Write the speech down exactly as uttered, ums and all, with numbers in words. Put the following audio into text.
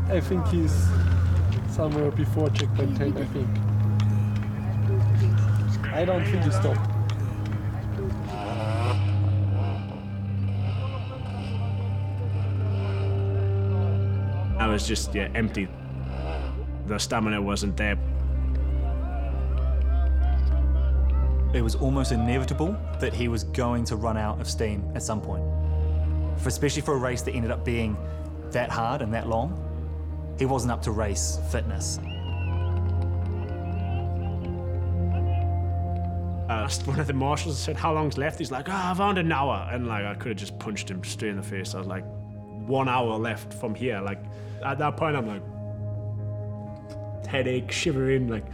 I think he's somewhere before checkpoint ten, I think. I don't think he stopped. I was just yeah, empty. The stamina wasn't there. It was almost inevitable that he was going to run out of steam at some point. For, especially for a race that ended up being that hard and that long, he wasn't up to race fitness. I asked one of the marshals, I said, how long's left? He's like, oh, I've around an hour. And like, I could have just punched him straight in the face. I was like, one hour left from here. Like, at that point, I'm like, headache, shivering, like,